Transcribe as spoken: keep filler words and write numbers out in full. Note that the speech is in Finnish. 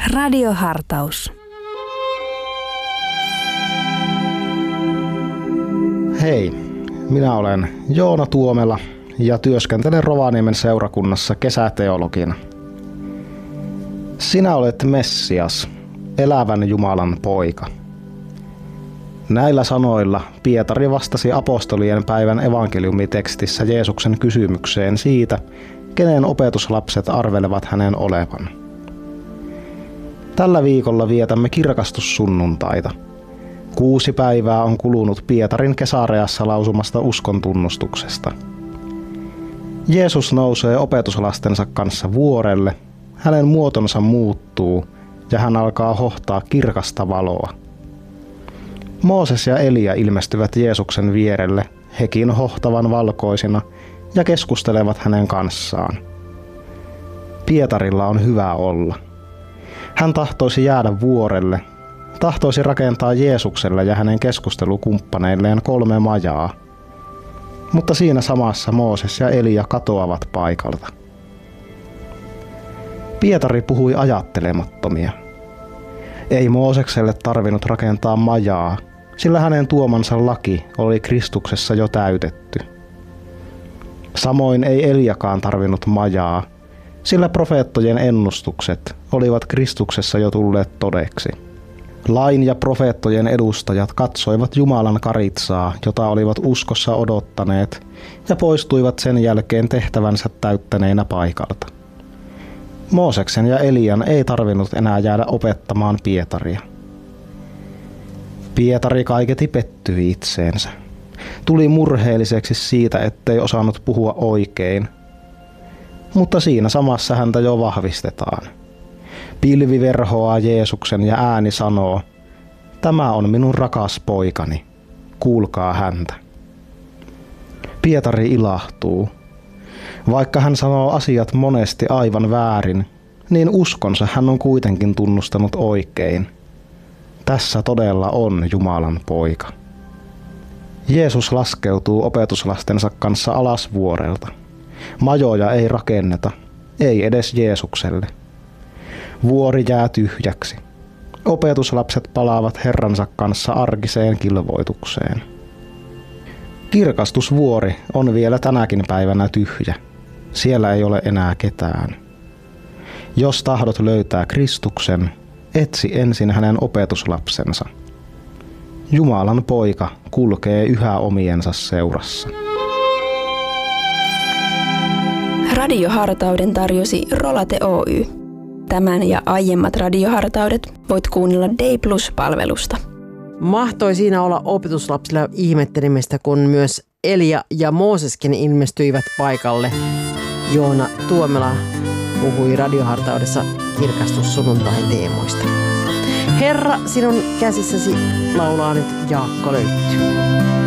Radiohartaus. Hei, minä olen Joona Tuomela ja työskentelen Rovaniemen seurakunnassa kesäteologina. Sinä olet Messias, elävän Jumalan poika. Näillä sanoilla Pietari vastasi apostolien päivän evankeliumitekstissä Jeesuksen kysymykseen siitä, kenen opetuslapset arvelevat hänen olevan. Tällä viikolla vietämme kirkastussunnuntaita. Kuusi päivää on kulunut Pietarin Kesareassa lausumasta uskon tunnustuksesta. Jeesus nousee opetuslastensa kanssa vuorelle, hänen muotonsa muuttuu ja hän alkaa hohtaa kirkasta valoa. Mooses ja Elia ilmestyvät Jeesuksen vierelle, hekin hohtavan valkoisina, ja keskustelevat hänen kanssaan. Pietarilla on hyvä olla. Hän tahtoisi jäädä vuorelle, tahtoisi rakentaa Jeesukselle ja hänen keskustelukumppaneilleen kolme majaa. Mutta siinä samassa Mooses ja Elia katoavat paikalta. Pietari puhui ajattelemattomia. Ei Moosekselle tarvinnut rakentaa majaa, sillä hänen tuomansa laki oli Kristuksessa jo täytetty. Samoin ei Eliakaan tarvinnut majaa, sillä profeettojen ennustukset olivat Kristuksessa jo tulleet todeksi. Lain ja profeettojen edustajat katsoivat Jumalan karitsaa, jota olivat uskossa odottaneet, ja poistuivat sen jälkeen tehtävänsä täyttäneinä paikalta. Mooseksen ja Elian ei tarvinnut enää jäädä opettamaan Pietaria. Pietari kaiketi pettyi itseensä. Tuli murheelliseksi siitä, ettei osannut puhua oikein. Mutta siinä samassa häntä jo vahvistetaan. Pilvi verhoaa Jeesuksen ja ääni sanoo, tämä on minun rakas poikani, kuulkaa häntä. Pietari ilahtuu. Vaikka hän sanoo asiat monesti aivan väärin, niin uskonsa hän on kuitenkin tunnustanut oikein. Tässä todella on Jumalan poika. Jeesus laskeutuu opetuslastensa kanssa alas vuorelta. Majoja ei rakenneta, ei edes Jeesukselle. Vuori jää tyhjäksi. Opetuslapset palaavat Herransa kanssa arkiseen kilvoitukseen. Kirkastusvuori on vielä tänäkin päivänä tyhjä. Siellä ei ole enää ketään. Jos tahdot löytää Kristuksen, etsi ensin hänen opetuslapsensa. Jumalan poika kulkee yhä omiensa seurassa. Radiohartauden tarjosi Rolate Oy. Tämän ja aiemmat radiohartaudet voit kuunnella Day Plus-palvelusta. Mahtoi siinä olla opetuslapsilla ihmettelemistä, kun myös Elia ja Mooseskin ilmestyivät paikalle. Joona Tuomela puhui radiohartaudessa kirkastussunnuntain teemoista. Herra, sinun käsissäsi laulaa nyt Jaakko Löytty.